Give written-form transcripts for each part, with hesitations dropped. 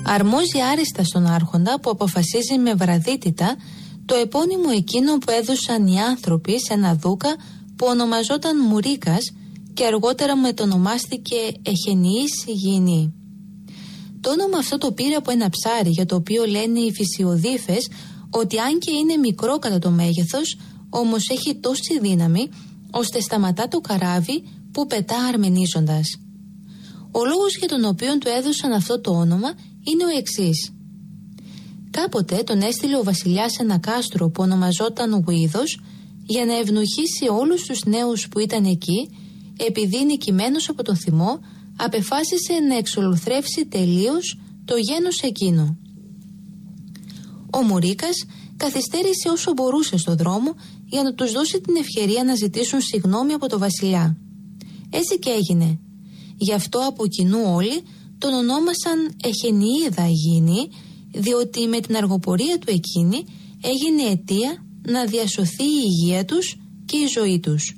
Αρμόζει άριστα στον άρχοντα που αποφασίζει με βραδύτητα το επώνυμο εκείνο που έδωσαν οι άνθρωποι σε ένα δούκα που ονομαζόταν Μουρίκας και αργότερα μετονομάστηκε Εχενιής Υγιεινή. Το όνομα αυτό το πήρε από ένα ψάρι για το οποίο λένε οι φυσιοδίφες ότι αν και είναι μικρό κατά το μέγεθος, όμως έχει τόση δύναμη ώστε σταματά το καράβι που πετά αρμενίζοντας. Ο λόγος για τον οποίο του έδωσαν αυτό το όνομα είναι ο εξής. Κάποτε τον έστειλε ο βασιλιάς σε ένα κάστρο που ονομαζόταν Γουίδος για να ευνουχίσει όλους τους νέους που ήταν εκεί, επειδή νικημένος από το θυμό απεφάσισε να εξολοθρεύσει τελείως το γένος εκείνο. Ο Μουρίκας καθυστέρησε όσο μπορούσε στο δρόμο για να τους δώσει την ευκαιρία να ζητήσουν συγγνώμη από το βασιλιά. Έτσι και έγινε. Γι' αυτό από κοινού όλοι τον ονόμασαν Εχενιίδα Υγιεινή, διότι με την αργοπορία του εκείνη έγινε αιτία να διασωθεί η υγεία τους και η ζωή τους.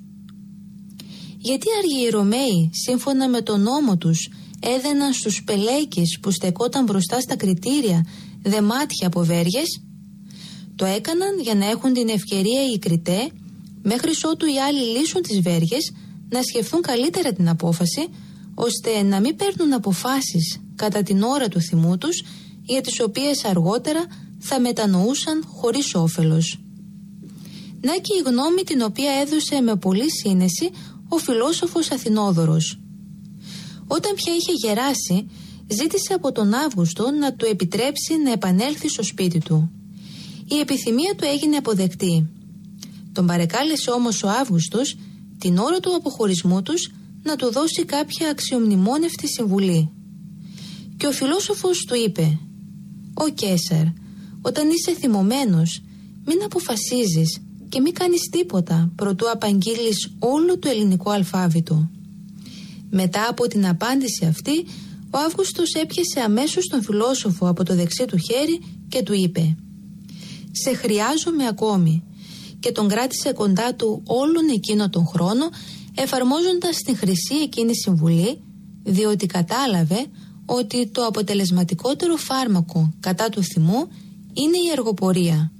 Γιατί άργοι οι Ρωμαίοι, σύμφωνα με τον νόμο τους, έδαιναν στους πελέκες που στεκόταν μπροστά στα κριτήρια δεμάτια από βέργες? Το έκαναν για να έχουν την ευκαιρία οι κριτέ, μέχρι ότου οι άλλοι λύσουν τις βέργες, να σκεφτούν καλύτερα την απόφαση, ώστε να μην παίρνουν αποφάσεις κατά την ώρα του θυμού τους, για τις οποίες αργότερα θα μετανοούσαν χωρίς όφελος. Να και η γνώμη την οποία έδωσε με πολλή σύνεση ο φιλόσοφος Αθηνόδωρος. Όταν πια είχε γεράσει, ζήτησε από τον Αύγουστο να του επιτρέψει να επανέλθει στο σπίτι του. Η επιθυμία του έγινε αποδεκτή. Τον παρεκάλεσε όμως ο Αύγουστος την ώρα του αποχωρισμού τους να του δώσει κάποια αξιομνημόνευτη συμβουλή. Και ο φιλόσοφος του είπε: «Ω Καίσαρ, όταν είσαι θυμωμένος, μην αποφασίζεις και μην κάνεις τίποτα προτού απαγγείλεις όλο το ελληνικό αλφάβητο». Μετά από την απάντηση αυτή, ο Αύγουστος έπιασε αμέσως τον φιλόσοφο από το δεξί του χέρι και του είπε: «Σε χρειάζομαι ακόμη», και τον κράτησε κοντά του όλον εκείνο τον χρόνο, εφαρμόζοντας την χρυσή εκείνη συμβουλή, διότι κατάλαβε ότι το αποτελεσματικότερο φάρμακο κατά του θυμού είναι η αργοπορία.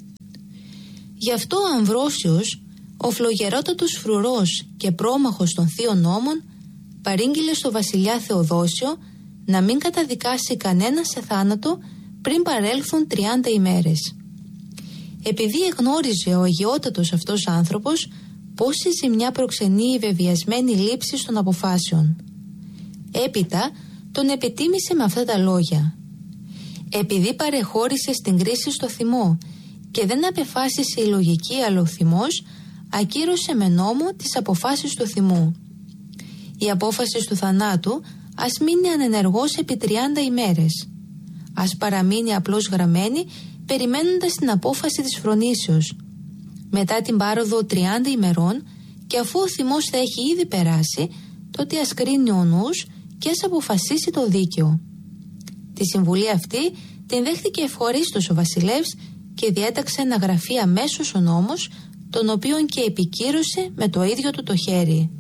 Γι' αυτό ο Αμβρόσιος, ο φλογερότατος φρουρός και πρόμαχος των θείων νόμων, παρήγγειλε στο βασιλιά Θεοδόσιο να μην καταδικάσει κανένα σε θάνατο πριν παρέλθουν 30 ημέρες. Επειδή εγνώριζε ο αγιότατος αυτός άνθρωπος πόση ζημιά προξενεί η βεβαιασμένη λήψη των αποφάσεων. Έπειτα τον επιτίμησε με αυτά τα λόγια: «Επειδή παρεχώρησε στην κρίση στο θυμό και δεν απεφάσισε η λογική αλλά ο θυμός, ακύρωσε με νόμο τις αποφάσεις του θυμού. Η απόφαση του θανάτου ας μείνει ανενεργός επί 30 ημέρες. Ας παραμείνει απλώς γραμμένη, περιμένοντας την απόφαση της φρονήσεως. Μετά την πάροδο 30 ημερών, και αφού ο θυμός θα έχει ήδη περάσει, τότε ας κρίνει ο νους και ας αποφασίσει το δίκαιο». Τη συμβουλή αυτή την δέχτηκε ευχαρίστως ο βασιλεύς και διέταξε να γραφεί αμέσως ο νόμος, τον οποίον και επικύρωσε με το ίδιο του το χέρι.